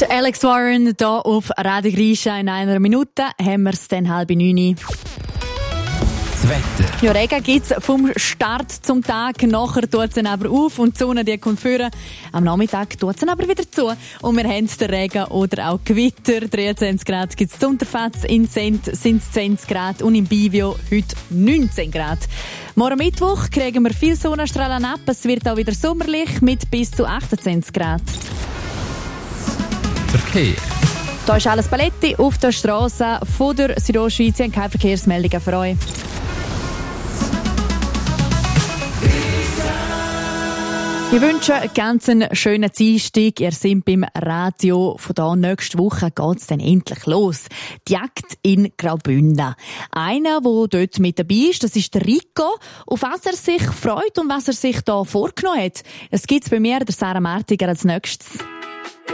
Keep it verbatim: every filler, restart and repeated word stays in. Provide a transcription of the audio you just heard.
Der Alex Warren hier auf Radio Grisha. In einer Minute haben wir es dann halb neun. Das Wetter. Ja, Regen gibt es vom Start zum Tag. Nachher tut es dann aber auf und die Sonne die kommt führen. Am Nachmittag tut es dann aber wieder zu. Und wir haben den Regen oder auch Gewitter. dreiundzwanzig Grad gibt es zu Unterfatz. In Sent sind es zwanzig Grad und in Bivio heute neunzehn Grad. Morgen Mittwoch kriegen wir viel Sonnenstrahlen ab. Es wird auch wieder sommerlich mit bis zu achtundzwanzig Grad. Verkehr. Hier ist alles Paletti auf der Straße von der Südostschweiz. Wir haben keine Verkehrsmeldungen für euch. Ich wünsche einen ganz schönen Dienstag. Ihr seid beim Radio. Von da nächste Woche geht es dann endlich los. Die Jagd in Graubünden. Einer, der dort mit dabei ist, das ist der Rico. Auf was er sich freut und was er sich da vorgenommen hat. Es gibt bei mir, der Sarah Martiger, als nächstes.